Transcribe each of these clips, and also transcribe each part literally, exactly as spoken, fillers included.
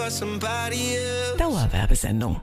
Dauerwerbesendung.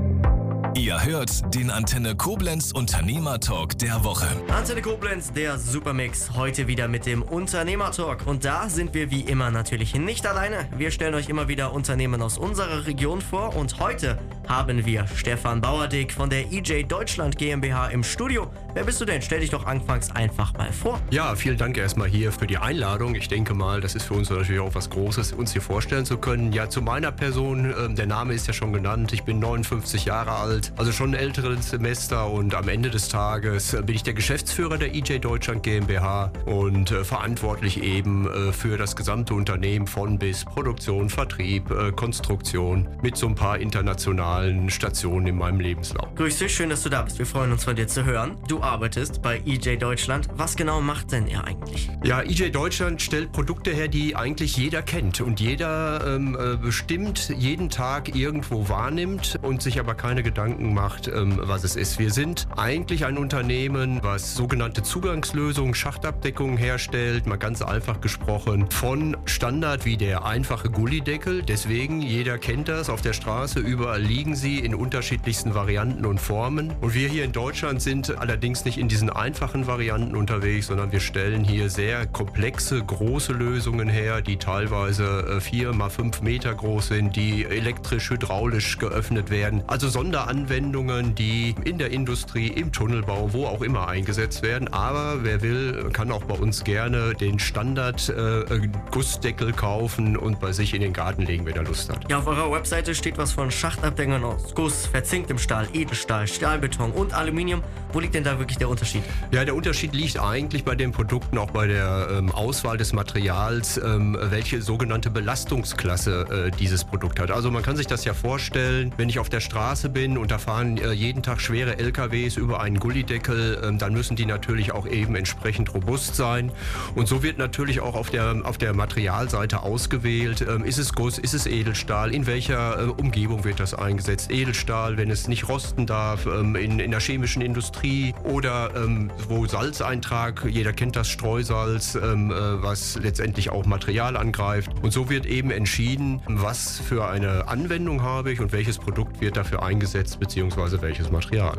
Ihr hört den Antenne Koblenz Unternehmertalk der Woche. Antenne Koblenz, der Supermix, heute wieder mit dem Unternehmertalk. Und da sind wir wie immer natürlich nicht alleine. Wir stellen euch immer wieder Unternehmen aus unserer Region vor. Und heute haben wir Stefan Bauerdick von der E J Deutschland GmbH im Studio. Wer bist du denn? Stell dich doch anfangs einfach mal vor. Ja, vielen Dank erstmal hier für die Einladung. Ich denke mal, das ist für uns natürlich auch was Großes, uns hier vorstellen zu können. Ja, zu meiner Person, äh, der Name ist ja schon genannt. Ich bin neunundfünfzig Jahre alt, also schon ein älteres Semester, und am Ende des Tages äh, bin ich der Geschäftsführer der E J Deutschland GmbH und äh, verantwortlich eben äh, für das gesamte Unternehmen von bis Produktion, Vertrieb, äh, Konstruktion mit so ein paar internationalen Stationen in meinem Lebenslauf. Grüß dich, schön, dass du da bist. Wir freuen uns, von dir zu hören. Du arbeitest bei E J Deutschland. Was genau macht denn ihr eigentlich? Ja, E J Deutschland stellt Produkte her, die eigentlich jeder kennt und jeder ähm, äh, bestimmt jeden Tag irgendwo wahrnimmt und sich aber keine Gedanken macht, ähm, was es ist. Wir sind eigentlich ein Unternehmen, was sogenannte Zugangslösungen, Schachtabdeckungen herstellt, mal ganz einfach gesprochen, von Standard wie der einfache Gullideckel. Deswegen, jeder kennt das, auf der Straße, überall liegen sie in unterschiedlichsten Varianten und Formen. Und wir hier in Deutschland sind allerdings nicht in diesen einfachen Varianten unterwegs, sondern wir stellen hier sehr komplexe, große Lösungen her, die teilweise vier mal fünf Meter groß sind, die elektrisch, hydraulisch geöffnet werden. Also Sonderanwendungen, die in der Industrie, im Tunnelbau, wo auch immer eingesetzt werden. Aber wer will, kann auch bei uns gerne den Standard-Gussdeckel äh, kaufen und bei sich in den Garten legen, wenn er Lust hat. Ja, auf eurer Webseite steht was von Schachtabdeckern aus Guss, verzinktem Stahl, Edelstahl, Stahlbeton und Aluminium. Wo liegt denn da wirklich der Unterschied? Ja, der Unterschied liegt eigentlich bei den Produkten, auch bei der ähm, Auswahl des Materials, ähm, welche sogenannte Belastungsklasse äh, dieses Produkt hat. Also man kann sich das ja vorstellen, wenn ich auf der Straße bin und da fahren äh, jeden Tag schwere L K Ws über einen Gullideckel, ähm, dann müssen die natürlich auch eben entsprechend robust sein. Und so wird natürlich auch auf der, auf der Materialseite ausgewählt, ähm, ist es Guss, ist es Edelstahl, in welcher äh, Umgebung wird das eingesetzt. Edelstahl, wenn es nicht rosten darf, ähm, in, in der chemischen Industrie, oder ähm, wo Salzeintrag, jeder kennt das Streusalz, ähm, äh, was letztendlich auch Material angreift. Und so wird eben entschieden, was für eine Anwendung habe ich und welches Produkt wird dafür eingesetzt, beziehungsweise welches Material.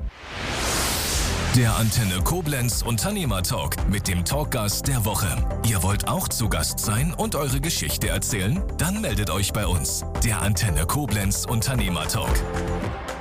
Der Antenne Koblenz Unternehmertalk mit dem Talkgast der Woche. Ihr wollt auch zu Gast sein und eure Geschichte erzählen? Dann meldet euch bei uns. Der Antenne Koblenz Unternehmertalk.